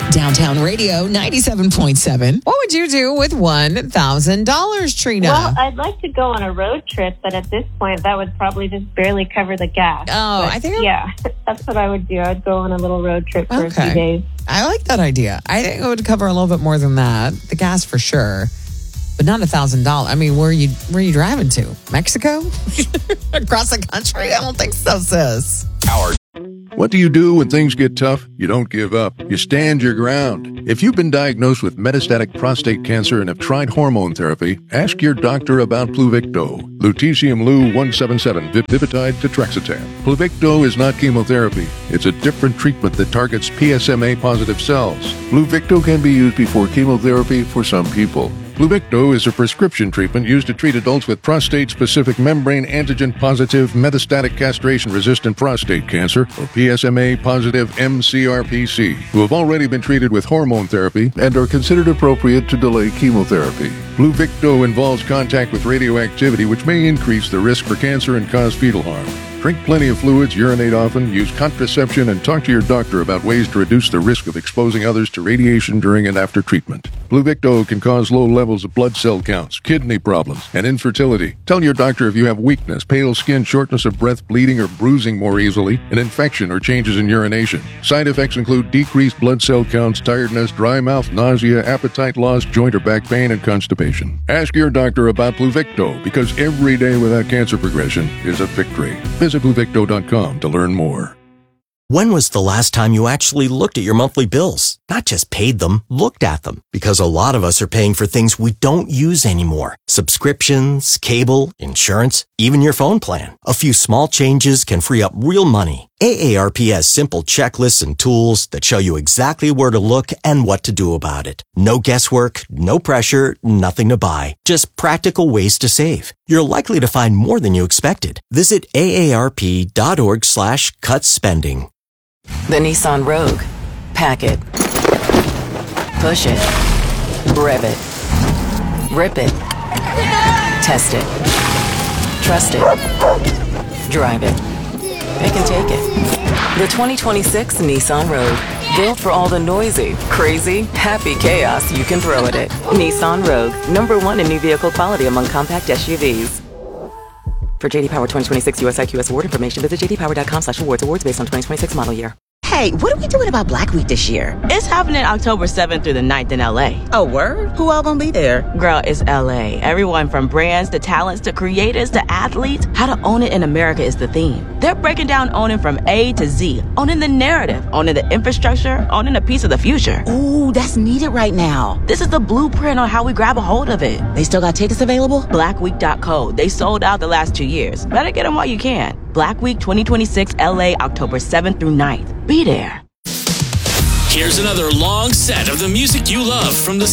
Downtown Radio 97.7. What would you do with $1,000, Trina? Well, I'd like to go on a road trip, but at this point, that would probably just barely cover the gas. Oh, but I think... Yeah, that's what I would do. I'd go on a little road trip for a few days. I like that idea. I think it would cover a little bit more than that. The gas for sure. But not $1,000. I mean, where are you driving to? Mexico? Across the country? I don't think so, sis. What do you do when things get tough? You don't give up. You stand your ground. If you've been diagnosed with metastatic prostate cancer and have tried hormone therapy, ask your doctor about Pluvicto. Lutetium Lu-177, Vivitrol Tetraxetan. Pluvicto is not chemotherapy. It's a different treatment that targets PSMA-positive cells. Pluvicto can be used before chemotherapy for some people. Pluvicto is a prescription treatment used to treat adults with prostate-specific membrane antigen-positive metastatic castration-resistant prostate cancer, or PSMA-positive mCRPC, who have already been treated with hormone therapy and are considered appropriate to delay chemotherapy. Pluvicto involves contact with radioactivity, which may increase the risk for cancer and cause fetal harm. Drink plenty of fluids, urinate often, use contraception, and talk to your doctor about ways to reduce the risk of exposing others to radiation during and after treatment. Pluvicto can cause low levels of blood cell counts, kidney problems, and infertility. Tell your doctor if you have weakness, pale skin, shortness of breath, bleeding or bruising more easily, an infection or changes in urination. Side effects include decreased blood cell counts, tiredness, dry mouth, nausea, appetite loss, joint or back pain, and constipation. Ask your doctor about Pluvicto, because every day without cancer progression is a victory. Visit Pluvicto.com to learn more. When was the last time you actually looked at your monthly bills? Not just paid them, looked at them. Because a lot of us are paying for things we don't use anymore. Subscriptions, cable, insurance, even your phone plan. A few small changes can free up real money. AARP has simple checklists and tools that show you exactly where to look and what to do about it. No guesswork, no pressure, nothing to buy. Just practical ways to save. You're likely to find more than you expected. Visit aarp.org/cut spending. The Nissan Rogue. Pack it. Push it. Rev it. Rip it. Test it. Trust it. Drive it. It can take it. The 2026 Nissan Rogue. Built for all the noisy, crazy, happy chaos you can throw at it. Nissan Rogue. #1 in new vehicle quality among compact SUVs. For JD Power 2026 US IQS award information, visit jdpower.com/awards. Awards based on 2026 model year. Hey, what are we doing about Black Week this year? It's happening October 7th through the 9th in LA. Oh, word? Who all gonna be there? Girl, it's LA. Everyone from brands to talents to creators to athletes. How to own it in America is the theme. They're breaking down owning from A to Z. Owning the narrative, owning the infrastructure, owning a piece of the future. Ooh, that's needed right now. This is the blueprint on how we grab a hold of it. They still got tickets available? Blackweek.co. They sold out the last 2 years. Better get them while you can. Black Week 2026 LA, October 7th through 9th. Be there. Here's another long set of the music you love from the